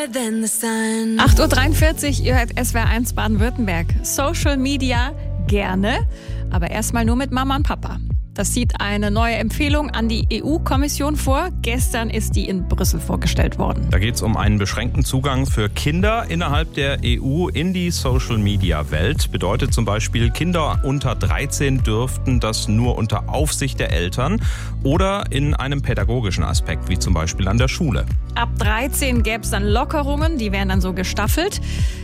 8:43 Uhr, ihr hört SWR1 Baden-Württemberg. Social Media gerne, aber erstmal nur mit Mama und Papa. Das sieht eine neue Empfehlung an die EU-Kommission vor. Gestern ist die in Brüssel vorgestellt worden. Da geht es um einen beschränkten Zugang für Kinder innerhalb der EU in die Social-Media-Welt. Bedeutet zum Beispiel, Kinder unter 13 dürften das nur unter Aufsicht der Eltern oder in einem pädagogischen Aspekt, wie zum Beispiel an der Schule. Ab 13 gäbe es dann Lockerungen, die wären dann so gestaffelt.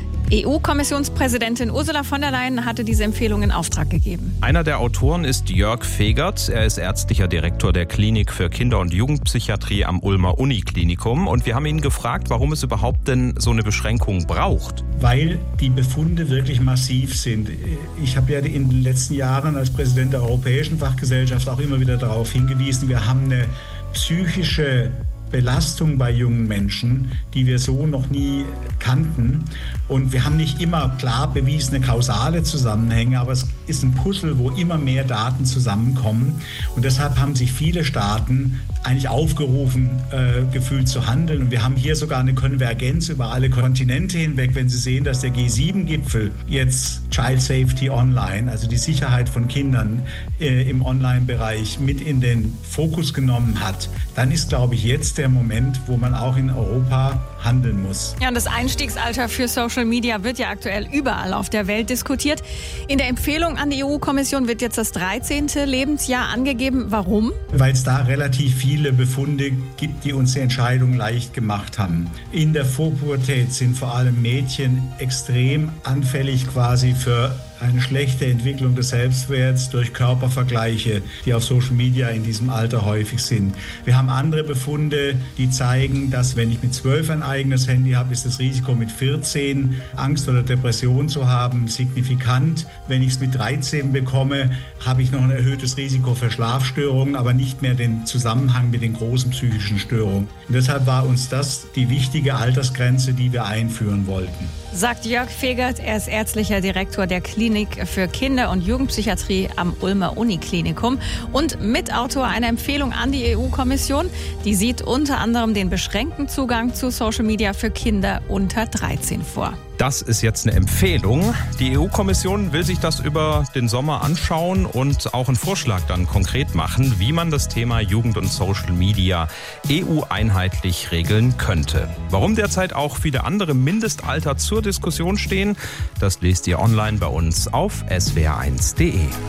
EU-Kommissionspräsidentin Ursula von der Leyen hatte diese Empfehlung in Auftrag gegeben. Einer der Autoren ist Jörg Fegert. Er ist ärztlicher Direktor der Klinik für Kinder- und Jugendpsychiatrie am Ulmer Uniklinikum. Und wir haben ihn gefragt, warum es überhaupt denn so eine Beschränkung braucht. Weil die Befunde wirklich massiv sind. Ich habe ja in den letzten Jahren als Präsident der Europäischen Fachgesellschaft auch immer wieder darauf hingewiesen, wir haben eine psychische Belastung bei jungen Menschen, die wir so noch nie kannten. Und wir haben nicht immer klar bewiesene kausale Zusammenhänge, aber es ist ein Puzzle, wo immer mehr Daten zusammenkommen. Und deshalb haben sich viele Staaten eigentlich aufgerufen, gefühlt zu handeln. Und wir haben hier sogar eine Konvergenz über alle Kontinente hinweg, wenn Sie sehen, dass der G7-Gipfel jetzt Child Safety Online, also die Sicherheit von Kindern im Online-Bereich mit in den Fokus genommen hat, dann ist, glaube ich, jetzt der Moment, wo man auch in Europa handeln muss. Ja, und das Einstiegsalter für Social Media wird ja aktuell überall auf der Welt diskutiert. In der Empfehlung an die EU-Kommission wird jetzt das 13. Lebensjahr angegeben. Warum? Weil es da relativ viele Befunde gibt, die uns die Entscheidung leicht gemacht haben. In der Vorpubertät sind vor allem Mädchen extrem anfällig quasi für eine schlechte Entwicklung des Selbstwerts durch Körpervergleiche, die auf Social Media in diesem Alter häufig sind. Wir haben andere Befunde, die zeigen, dass wenn ich mit 12 ein eigenes Handy habe, ist das Risiko mit 14 Angst oder Depression zu haben signifikant. Wenn ich es mit 13 bekomme, habe ich noch ein erhöhtes Risiko für Schlafstörungen, aber nicht mehr den Zusammenhang mit den großen psychischen Störungen. Und deshalb war uns das die wichtige Altersgrenze, die wir einführen wollten. Sagt Jörg Fegert, er ist ärztlicher Direktor der Klinik für Kinder- und Jugendpsychiatrie am Ulmer Uniklinikum und Mitautor einer Empfehlung an die EU-Kommission. Die sieht unter anderem den beschränkten Zugang zu Social Media für Kinder unter 13 vor. Das ist jetzt eine Empfehlung. Die EU-Kommission will sich das über den Sommer anschauen und auch einen Vorschlag dann konkret machen, wie man das Thema Jugend und Social Media EU-einheitlich regeln könnte. Warum derzeit auch viele andere Mindestalter zur Diskussion stehen, das lest ihr online bei uns auf swr1.de.